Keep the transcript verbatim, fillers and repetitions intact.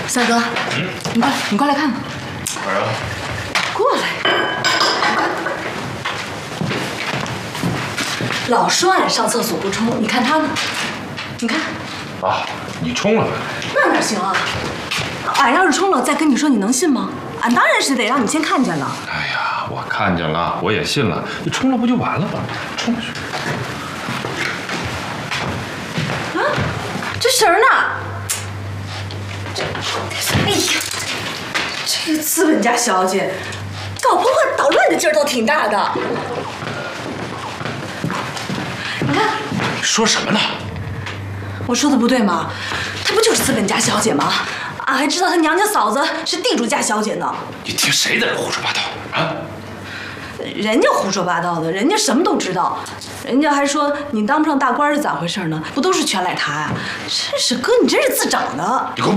三哥，嗯，你过来，你过来看看。 哪儿啊？ 过来。老说俺上厕所不冲，你看他呢？你看。 啊，你冲了？ 那哪行啊？俺要是冲了，再跟你说，你能信吗？俺当然是得让你先看见了。 哎呀，我看见了，我也信了。你冲了不就完了吗？冲去。 啊，这绳呢？这，哎呀，这个资本家小姐，搞破坏捣乱的劲儿倒挺大的。你看， 说什么呢？ 我说的不对吗？她不就是资本家小姐吗？俺还知道她娘家嫂子是地主家小姐呢。 你听谁在这胡说八道啊？ 人家胡说八道的，人家什么都知道，人家还说你当不上大官是咋回事呢？不都是全赖他呀？真是哥，你真是自找的。 你给我